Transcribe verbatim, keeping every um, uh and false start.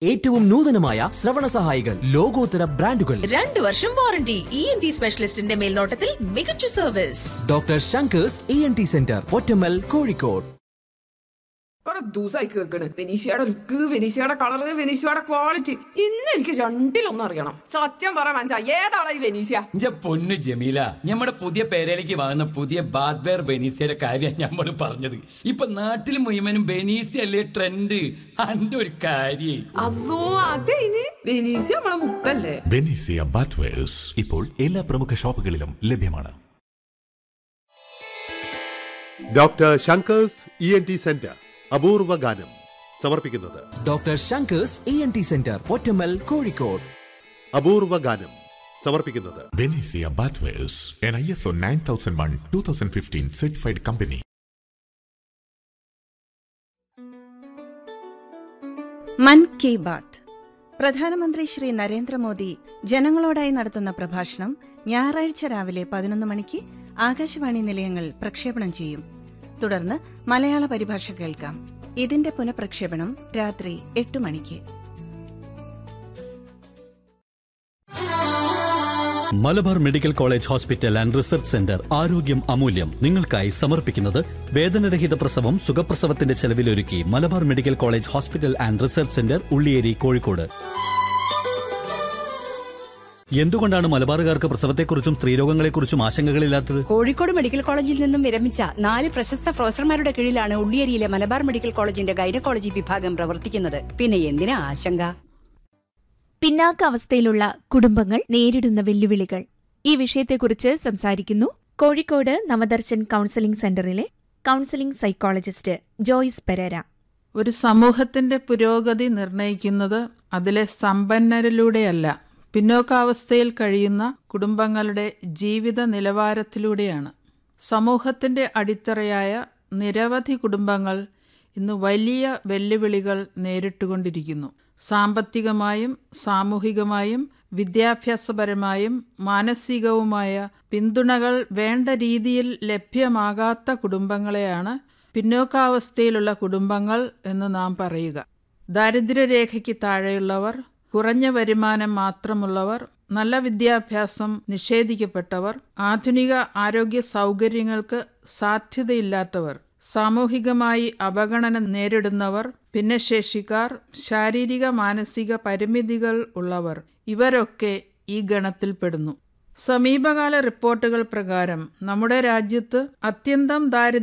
ഏറ്റവും നൂതനമായ ശ്രവണ സഹായികൾ, ലോകോത്തര ബ്രാൻഡുകൾ, രണ്ടു വർഷം വാറന്റി, ഇ എൻ ടി സ്പെഷ്യലിസ്റ്റിന്റെ മേൽനോട്ടത്തിൽ മികച്ച service. Doctor Shankar's E N T centre, Pottammal, Kozhikode. കുറെ ദിവസമായി കേൾക്കണ് വെനീഷയുടെ ലുക്ക്, വെനീഷയുടെ കളറ്, വെനീഷയുടെ ക്വാളിറ്റി. ഇന്ന് എനിക്ക് രണ്ടിലൊന്നും അറിയണം. സത്യം പറ മനസ്സാ, ഏതാണ് ഈ വെനീഷ്യ? എന്റെ പൊന്നു ജമീല, നമ്മുടെ പുതിയ പേരയിലേക്ക് വാങ്ങുന്ന പുതിയ ബാദ്ബെയർ ബെനീസിയുടെ കാര്യം നമ്മൾ പറഞ്ഞത്. ഇപ്പൊ നാട്ടിൽ മുഴുവനും ബെനീസിയല്ലേ ട്രെൻഡ്. അന്റെ ഒരു കാര്യം അതോ അതെ, ഇനി വെനീഷ്യ നമ്മളെ മുത്തല്ലേ. ബെനീസിയ ബാത്വേഴ്സ് ഇപ്പോൾ എല്ലാ പ്രമുഖ ഷോപ്പുകളിലും ലഭ്യമാണ്. Doctor Shankar's E N T centre അപൂർവ ഗാനം സമർപ്പിക്കുന്നത് doctor Shankar's E N T centre, Pottammal, Kozhikode. അപൂർവ ഗാനം സമർപ്പിക്കുന്നത് ബെനീസിയ ബാത്വേഴ്സ്, N I S O nine thousand one two thousand fifteen certified company. മൻ കി ബാത്ത്. പ്രധാനമന്ത്രി ശ്രീ നരേന്ദ്രമോദി ജനങ്ങളോടായി നടത്തുന്ന പ്രഭാഷണം ഞായറാഴ്ച രാവിലെ പതിനൊന്ന് മണിക്ക് ആകാശവാണി നിലയങ്ങൾ പ്രക്ഷേപണം ചെയ്യും. തുടർന്ന് മലയാള പരിഭാഷ കേൾക്കാം. ഇതിന്റെ പുനഃപ്രക്ഷേപണം രാത്രി എട്ട് മണിക്ക്. Malabar medical college hospital and research centre ആരോഗ്യം അമൂല്യം നിങ്ങൾക്കായി സമർപ്പിക്കുന്നത് വേദനരഹിത പ്രസവം സുഖപ്രസവത്തിന്റെ ചെലവിലൊരുക്കി Malabar medical college hospital and research centre, Ulliyeri, Kozhikode. എന്തുകൊണ്ടാണ് മലബാറുകാർക്ക് പ്രസവത്തെക്കുറിച്ചും സ്ത്രീരോഗങ്ങളെക്കുറിച്ചും ആശങ്കകളില്ലാത്തത്? കോഴിക്കോട് മെഡിക്കൽ കോളേജിൽ നിന്നും വിരമിച്ച നാല് പ്രശസ്ത പ്രൊഫസർമാരുടെ കീഴിലാണ് ഉള്ളിയേരിയിലെ മലബാർ മെഡിക്കൽ കോളേജിന്റെ ഗൈനക്കോളജി വിഭാഗം പ്രവർത്തിക്കുന്നത്. പിന്നെ എന്തിനാ ആശങ്ക? പിന്നാക്കാവസ്ഥയിലുള്ള കുടുംബങ്ങൾ നേരിടുന്ന വെല്ലുവിളികൾ. ഈ വിഷയത്തെക്കുറിച്ച് സംസാരിക്കുന്നു കോഴിക്കോട് നവദർശൻ കൌൺസിലിംഗ് സെന്ററിലെ കൌൺസിലിംഗ് സൈക്കോളജിസ്റ്റ് ജോയ്സ് പെരേര. ഒരു സമൂഹത്തിന്റെ പുരോഗതി നിർണയിക്കുന്നത് അതിലെ സമ്പന്നരിലൂടെയല്ല, പിന്നോക്കാവസ്ഥയിൽ കഴിയുന്ന കുടുംബങ്ങളുടെ ജീവിത നിലവാരത്തിലൂടെയാണ്. സമൂഹത്തിന്റെ അടിത്തറയായ നിരവധി കുടുംബങ്ങൾ ഇന്ന് വലിയ വെല്ലുവിളികൾ നേരിട്ടുകൊണ്ടിരിക്കുന്നു. സാമ്പത്തികമായും സാമൂഹികമായും വിദ്യാഭ്യാസപരമായും മാനസികവുമായ പിന്തുണകൾ വേണ്ട രീതിയിൽ ലഭ്യമാകാത്ത കുടുംബങ്ങളെയാണ് പിന്നോക്കാവസ്ഥയിലുള്ള കുടുംബങ്ങൾ എന്ന് നാം പറയുക. ദാരിദ്ര്യരേഖയ്ക്ക് താഴെയുള്ളവർ, കുറഞ്ഞ വരുമാനം മാത്രമുള്ളവർ, നല്ല വിദ്യാഭ്യാസം നിഷേധിക്കപ്പെട്ടവർ, ആധുനിക ആരോഗ്യ സൗകര്യങ്ങൾക്ക് സാധ്യതയില്ലാത്തവർ, സാമൂഹികമായി അവഗണന നേരിടുന്നവർ, ഭിന്നശേഷിക്കാർ, ശാരീരിക മാനസിക പരിമിതികൾ ഉള്ളവർ, ഇവരൊക്കെ ഈ ഗണത്തിൽപ്പെടുന്നു. സമീപകാല റിപ്പോർട്ടുകൾ പ്രകാരം നമ്മുടെ രാജ്യത്ത് അത്യന്തം ദാരിദ്ര്യ